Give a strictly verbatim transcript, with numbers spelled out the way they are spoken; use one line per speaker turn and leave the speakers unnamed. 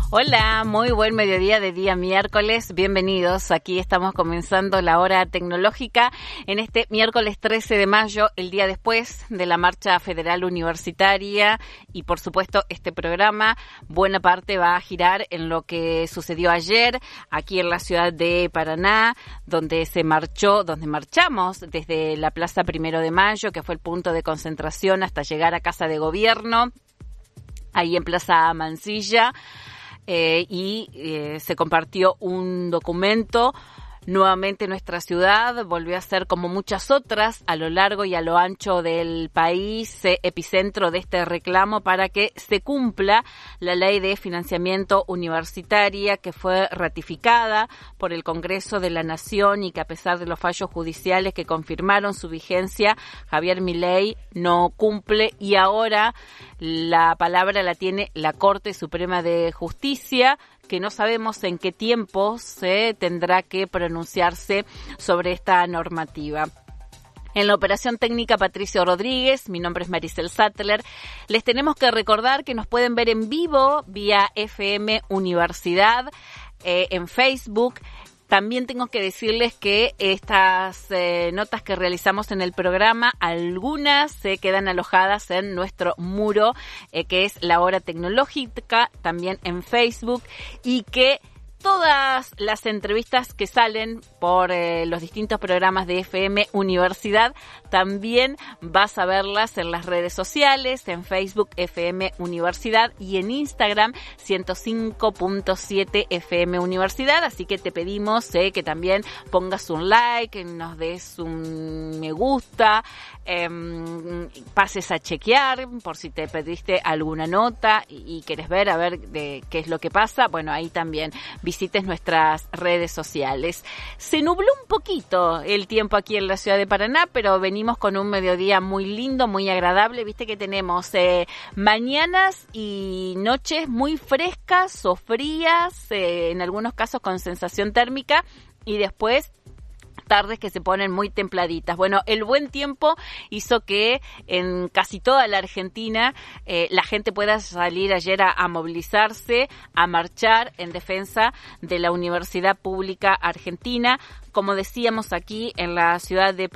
Hola, muy buen mediodía de día miércoles. Bienvenidos. Aquí estamos comenzando la hora tecnológica en este miércoles trece de mayo, el día después de la Marcha Federal Universitaria. Y por supuesto, este programa, buena parte va a girar en lo que sucedió ayer aquí en la ciudad de Paraná, donde se marchó, donde marchamos desde la Plaza Primero de Mayo, que fue el punto de concentración, hasta llegar a Casa de Gobierno, ahí en Plaza Mansilla. Eh, y eh, se compartió un documento. Nuevamente nuestra ciudad volvió a ser, como muchas otras, a lo largo y a lo ancho del país, eh, epicentro de este reclamo para que se cumpla la ley de financiamiento universitaria que fue ratificada por el Congreso de la Nación y que, a pesar de los fallos judiciales que confirmaron su vigencia, Javier Milei no cumple, y ahora la palabra la tiene la Corte Suprema de Justicia, que no sabemos en qué tiempo se tendrá que pronunciarse sobre esta normativa. En la operación técnica, Patricio Rodríguez, mi nombre es Maricel Sattler. Les tenemos que recordar que nos pueden ver en vivo vía F M Universidad, eh, en Facebook. También tengo que decirles que estas eh, notas que realizamos en el programa, algunas se quedan alojadas en nuestro muro, eh, que es La Hora Tecnológica, también en Facebook, y que todas las entrevistas que salen por eh, los distintos programas de F M Universidad, también vas a verlas en las redes sociales, en Facebook F M Universidad y en Instagram ciento cinco punto siete F M Universidad. Así que te pedimos eh, que también pongas un like, nos des un me gusta, eh, pases a chequear por si te pediste alguna nota y, y querés ver a ver de qué es lo que pasa. Bueno, ahí también visites nuestras redes sociales. Se nubló un poquito el tiempo aquí en la ciudad de Paraná, pero venimos con un mediodía muy lindo, muy agradable. Viste que tenemos eh, mañanas y noches muy frescas o frías, eh, en algunos casos con sensación térmica, y después tardes que se ponen muy templaditas. Bueno, el buen tiempo hizo que en casi toda la Argentina eh, la gente pueda salir ayer a, a movilizarse, a marchar en defensa de la Universidad Pública Argentina. Como decíamos, aquí en la ciudad de